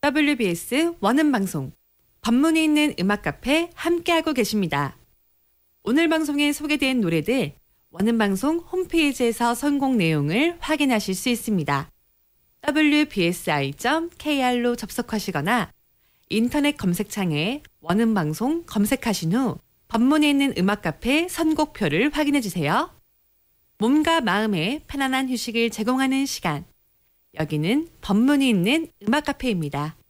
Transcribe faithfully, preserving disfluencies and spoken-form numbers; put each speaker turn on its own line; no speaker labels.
더블유비에스 원음방송, 법문이 있는 음악카페 함께하고 계십니다. 오늘 방송에 소개된 노래들 원음방송 홈페이지에서 선곡 내용을 확인하실 수 있습니다. 더블유비에스아이 점 케이알로 접속하시거나 인터넷 검색창에 원음방송 검색하신 후 법문이 있는 음악카페 선곡표를 확인해주세요. 몸과 마음에 편안한 휴식을 제공하는 시간. 여기는 법문이 있는 음악카페입니다.